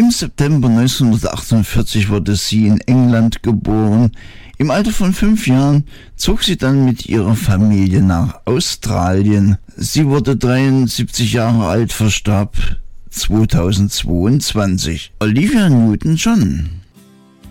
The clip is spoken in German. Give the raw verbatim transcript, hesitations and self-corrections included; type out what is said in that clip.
Im September neunzehnhundertachtundvierzig wurde sie in England geboren. Im Alter von fünf Jahren zog sie dann mit ihrer Familie nach Australien. Sie wurde dreiundsiebzig Jahre alt, verstarb zweitausendzweiundzwanzig. Olivia Newton-John.